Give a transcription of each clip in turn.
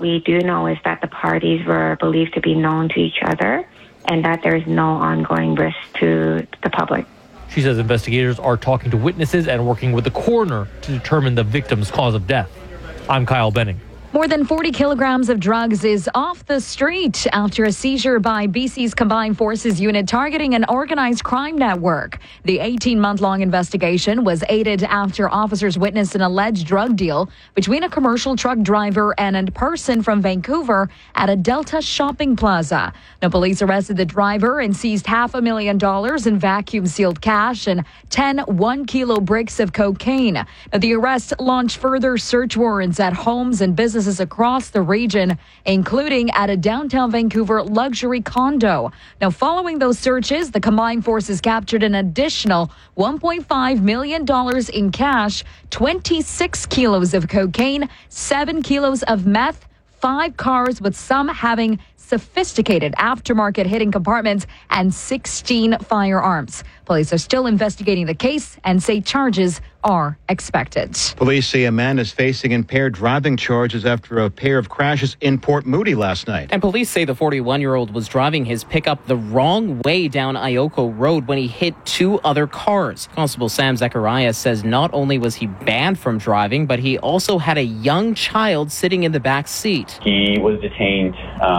what we do know is that the parties were believed to be known to each other and that there is no ongoing risk to the public. She says investigators are talking to witnesses and working with the coroner to determine the victim's cause of death. I'm Kyle Benning. More than 40 kilograms of drugs is off the street after a seizure by BC's Combined Forces unit targeting an organized crime network. The 18-month-long investigation was aided after officers witnessed an alleged drug deal between a commercial truck driver and a person from Vancouver at a Delta shopping plaza. Now, police arrested the driver and seized $500,000 in vacuum-sealed cash and 10 1-kilo bricks of cocaine. Now, the arrest launched further search warrants at homes and businesses across the region, including at a downtown Vancouver luxury condo. Now, following those searches, the Combined Forces captured an additional $1.5 million in cash, 26 kilos of cocaine, 7 kilos of meth, 5 cars with some having sophisticated aftermarket hidden compartments, and 16 firearms. Police are still investigating the case and say charges are expected. Police say a man is facing impaired driving charges after a pair of crashes in Port Moody last night. And police say the 41-year-old was driving his pickup the wrong way down Ioko Road when he hit 2 other cars. Constable Sam Zacharias says not only was he banned from driving, but he also had a young child sitting in the back seat. He was detained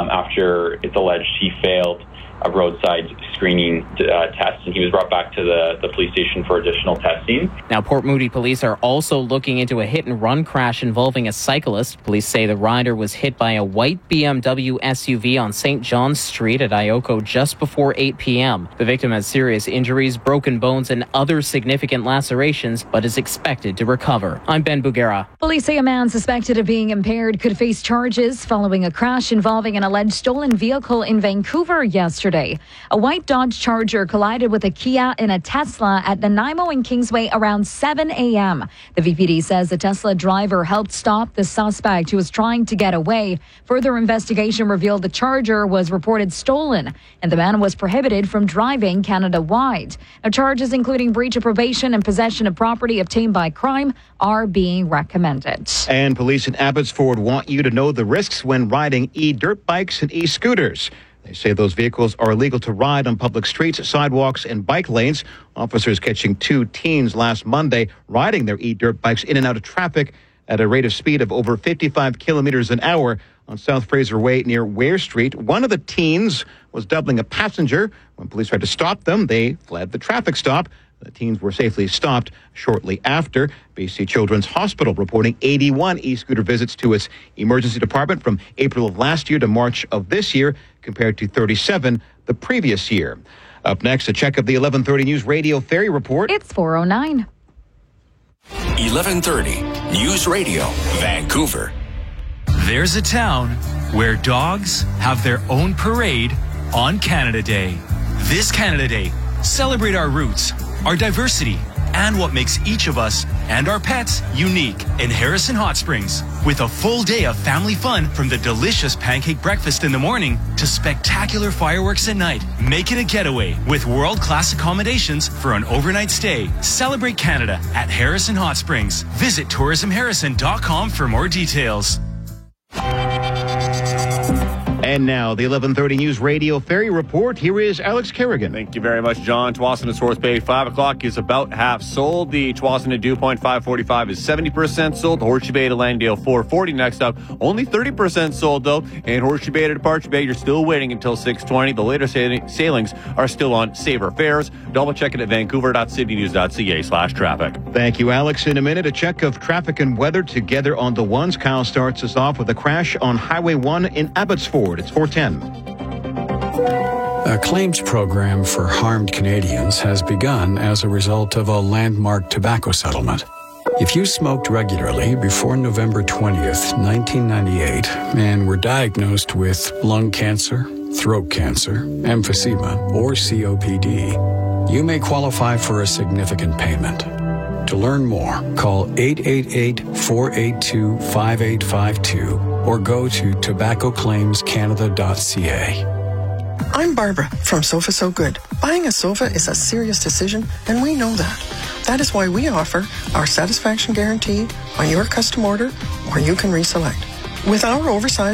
after it's alleged he failed a roadside screening test, and he was brought back to the police station for additional testing. Now, Port Moody police are also looking into a hit-and-run crash involving a cyclist. Police say the rider was hit by a white BMW SUV on St. John's Street at Ioko just before 8 p.m. The victim has serious injuries, broken bones, and other significant lacerations, but is expected to recover. I'm Ben Bugera. Police say a man suspected of being impaired could face charges following a crash involving an alleged stolen vehicle in Vancouver yesterday. A white Dodge Charger collided with a Kia and a Tesla at Nanaimo and Kingsway around 7 a.m. The VPD says the Tesla driver helped stop the suspect who was trying to get away. Further investigation revealed the Charger was reported stolen and the man was prohibited from driving Canada-wide. Now, charges including breach of probation and possession of property obtained by crime are being recommended. And police in Abbotsford want you to know the risks when riding e-dirt bikes and e-scooters. They say those vehicles are illegal to ride on public streets, sidewalks, and bike lanes. Officers catching 2 teens last Monday riding their e-dirt bikes in and out of traffic at a rate of speed of over 55 kilometers an hour on South Fraser Way near Ware Street. One of the teens was doubling a passenger. When police tried to stop them, they fled the traffic stop. The teens were safely stopped shortly after. BC Children's Hospital reporting 81 e-scooter visits to its emergency department from April of last year to March of this year, compared to 37 the previous year. Up next, a check of the 11:30 News Radio Ferry Report. It's 4:09. 11:30 News Radio, Vancouver. There's a town where dogs have their own parade on Canada Day. This Canada Day, celebrate our roots, our diversity, and what makes each of us and our pets unique in Harrison Hot Springs. With a full day of family fun from the delicious pancake breakfast in the morning to spectacular fireworks at night. Make it a getaway with world-class accommodations for an overnight stay. Celebrate Canada at Harrison Hot Springs. Visit tourismharrison.com for more details. And now, the 11:30 News Radio Ferry Report. Here is Alex Kerrigan. Thank you very much, John. Tsawwassen to Source Bay, 5 o'clock is about half sold. The Tsawwassen to Dew Point 545 is 70% sold. Horseshoe Bay to Langdale 440 next up. Only 30% sold, though. And Horseshoe Bay to Departure Bay, you're still waiting until 6:20. The later sailings are still on Sabre Fares. Double check it at vancouver.citynews.ca/traffic. Thank you, Alex. In a minute, a check of traffic and weather together on the ones. Kyle starts us off with a crash on Highway 1 in Abbotsford. It's 4:10. A claims program for harmed Canadians has begun as a result of a landmark tobacco settlement. If you smoked regularly before November 20th, 1998, and were diagnosed with lung cancer, throat cancer, emphysema, or COPD, you may qualify for a significant payment. To learn more, call 888-482-5852 or go to tobaccoclaimscanada.ca. I'm Barbara from Sofa So Good. Buying a sofa is a serious decision, and we know that. That is why we offer our satisfaction guarantee on your custom order, or you can reselect. With our oversized